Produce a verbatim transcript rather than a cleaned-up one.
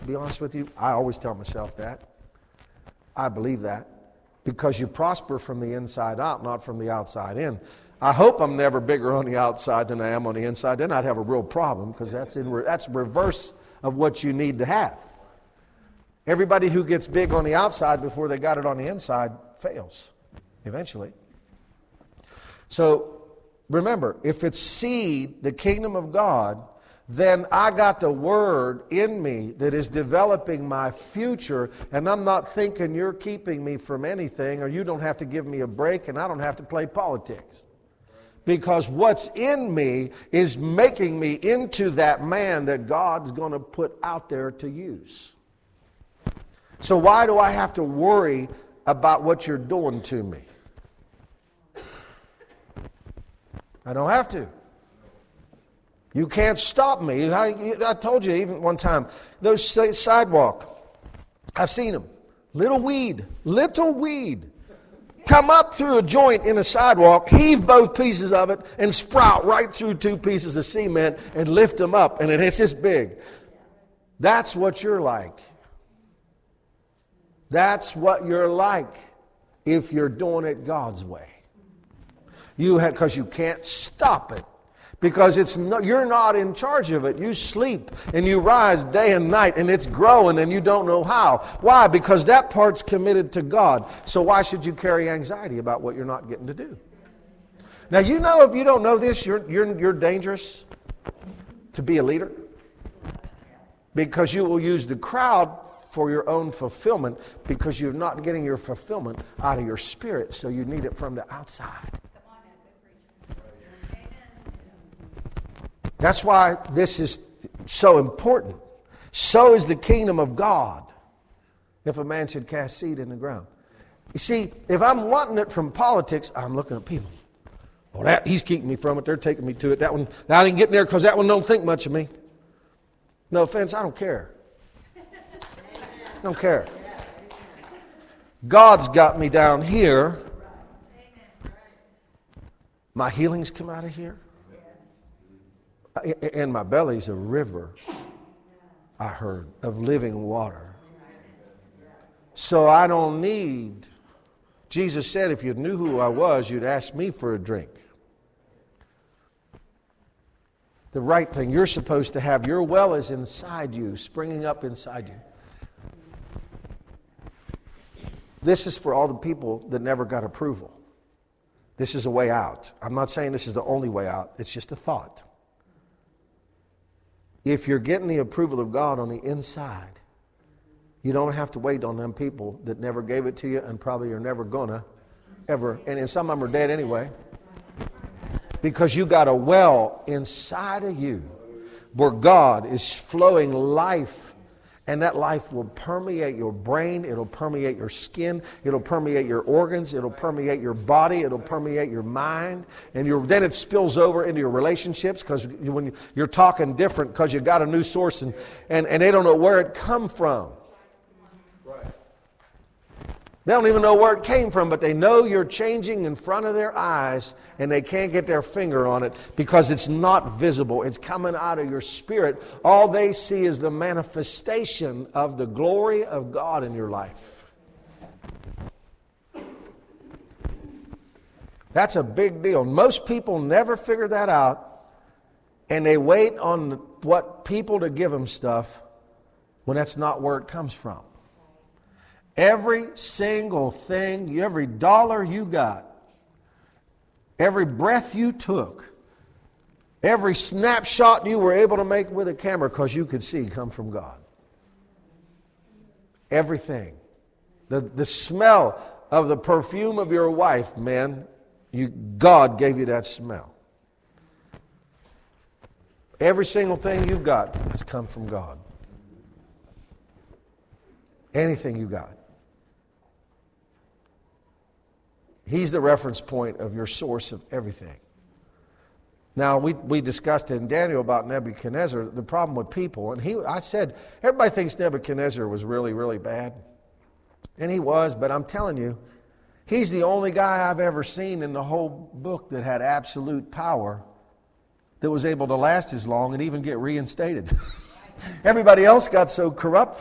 To be honest with you, I always tell myself that. I believe that. Because you prosper from the inside out, not from the outside in. I hope I'm never bigger on the outside than I am on the inside. Then I'd have a real problem, because that's in re- that's reverse of what you need to have. Everybody who gets big on the outside before they got it on the inside fails eventually. So remember, if it's seed, the kingdom of God, then I got the word in me that is developing my future, and I'm not thinking you're keeping me from anything, or you don't have to give me a break, and I don't have to play politics. Because what's in me is making me into that man that God's going to put out there to use. So why do I have to worry about what you're doing to me? I don't have to. You can't stop me. I, I told you even one time, those sidewalk, I've seen them. Little weed, little weed. Come up through a joint in a sidewalk, heave both pieces of it, and sprout right through two pieces of cement and lift them up, and it's this big. That's what you're like. That's what you're like if you're doing it God's way. You have, because you can't stop it. Because it's no, you're not in charge of it. You sleep and you rise day and night, and it's growing and you don't know how. Why? Because that part's committed to God. So why should you carry anxiety about what you're not getting to do? Now, you know, if you don't know this, you're, you're, you're dangerous to be a leader. Because you will use the crowd for your own fulfillment, because you're not getting your fulfillment out of your spirit, so you need it from the outside. That's why this is so important. So is the kingdom of God, if a man should cast seed in the ground. You see, if I'm wanting it from politics, I'm looking at people. Well, that he's keeping me from it. They're taking me to it. That one, I didn't get there because that one don't think much of me. No offense, I don't care. Don't care. God's got me down here. My healings come out of here. In my belly's a river, I heard, of living water. So I don't need, Jesus said, if you knew who I was, you'd ask me for a drink. The right thing, you're supposed to have, your well is inside you, springing up inside you. This is for all the people that never got approval. This is a way out. I'm not saying this is the only way out. It's just a thought. If you're getting the approval of God on the inside, you don't have to wait on them people that never gave it to you and probably are never gonna ever. And some of them are dead anyway. Because you got a well inside of you where God is flowing life. And that life will permeate your brain. It'll permeate your skin. It'll permeate your organs. It'll permeate your body. It'll permeate your mind. And your, then it spills over into your relationships, because when you're talking different because you've got a new source and, and, and they don't know where it come from. They don't even know where it came from, but they know you're changing in front of their eyes, and they can't get their finger on it because it's not visible. It's coming out of your spirit. All they see is the manifestation of the glory of God in your life. That's a big deal. Most people never figure that out, and they wait on what people to give them stuff when that's not where it comes from. Every single thing, every dollar you got, every breath you took, every snapshot you were able to make with a camera because you could see come from God. Everything. The, the smell of the perfume of your wife, man, you, God gave you that smell. Every single thing you've got has come from God. Anything you got. He's the reference point of your source of everything. Now, we, we discussed in Daniel about Nebuchadnezzar, the problem with people. And he, I said, everybody thinks Nebuchadnezzar was really, really bad. And he was, but I'm telling you, he's the only guy I've ever seen in the whole book that had absolute power that was able to last as long and even get reinstated. Everybody else got so corrupt